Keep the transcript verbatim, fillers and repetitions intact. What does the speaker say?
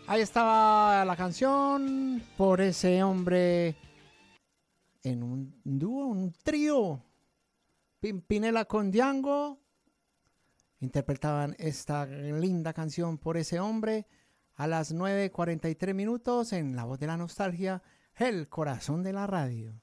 Ahí estaba la canción por ese hombre en un dúo, un trío. Pimpinela con Django interpretaban esta linda canción por ese hombre a las nueve cuarenta y tres minutos en La Voz de la Nostalgia, el corazón de la radio.